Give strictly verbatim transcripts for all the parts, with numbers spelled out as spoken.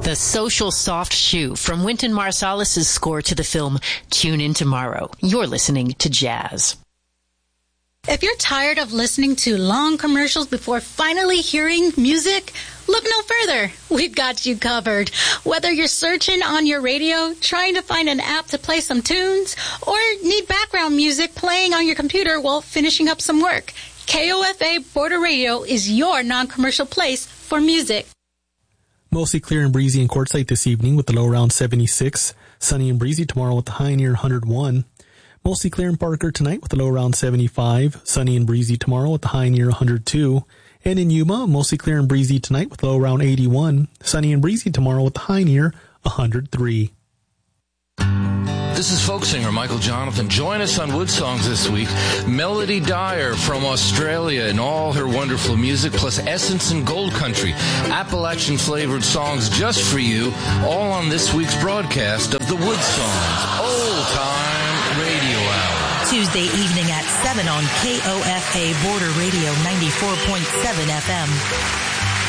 The Social Soft Shoe from Wynton Marsalis' score to the film Tune In Tomorrow. You're listening to Jazz. If you're tired of listening to long commercials before finally hearing music, look no further. We've got you covered. Whether you're searching on your radio, trying to find an app to play some tunes, or need background music playing on your computer while finishing up some work, K O F A Border Radio is your non-commercial place for music. Mostly clear and breezy in Quartzsite this evening with the low around seventy-six. Sunny and breezy tomorrow with the high near one hundred one. Mostly clear in Parker tonight with the low around seventy-five. Sunny and breezy tomorrow with the high near one hundred two. And in Yuma, mostly clear and breezy tonight with the low around eighty-one. Sunny and breezy tomorrow with the high near one hundred three. This is folk singer Michael Jonathan. Join us on Wood Songs this week. Melody Dyer from Australia and all her wonderful music, plus Essence and Gold Country, Appalachian-flavored songs just for you, all on this week's broadcast of the Wood Songs Old Time Radio Hour. Tuesday evening at seven on K O F A Border Radio ninety-four point seven F M.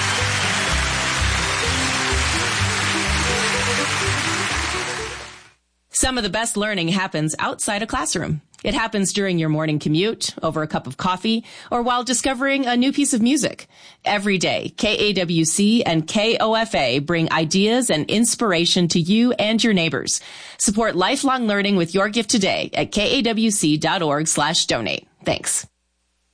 Some of the best learning happens outside a classroom. It happens during your morning commute, over a cup of coffee, or while discovering a new piece of music. Every day, K A W C and K O F A bring ideas and inspiration to you and your neighbors. Support lifelong learning with your gift today at kawc.org slash donate. Thanks.